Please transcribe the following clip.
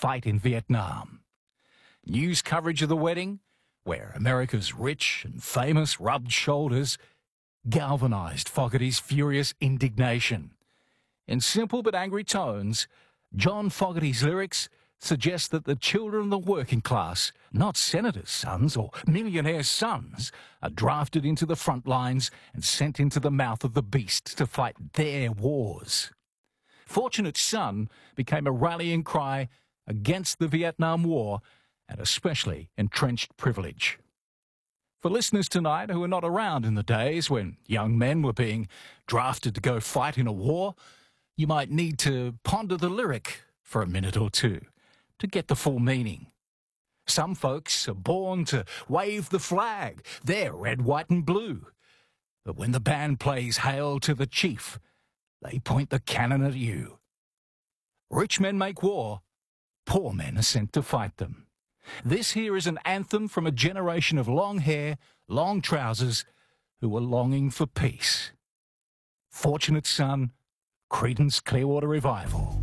fight in Vietnam. News coverage of the wedding, where America's rich and famous rubbed shoulders, galvanised Fogerty's furious indignation. In simple but angry tones, John Fogerty's lyrics suggest that the children of the working class, not senators' sons or millionaires' sons, are drafted into the front lines and sent into the mouth of the beast to fight their wars. Fortunate Son became a rallying cry against the Vietnam War and especially entrenched privilege. For listeners tonight who were not around in the days when young men were being drafted to go fight in a war, you might need to ponder the lyric for a minute or two to get the full meaning. Some folks are born to wave the flag, they're red, white and blue. But when the band plays Hail to the Chief, they point the cannon at you. Rich men make war, poor men are sent to fight them. This here is an anthem from a generation of long hair, long trousers, who were longing for peace. Fortunate Son, Creedence Clearwater Revival.